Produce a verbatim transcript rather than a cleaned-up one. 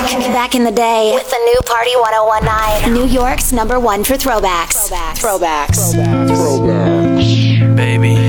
back, back in the day with the new Party ten nineteen. New York's number one for throwbacks. Throwbacks. Throwbacks. Throwbacks. Throwbacks. Baby.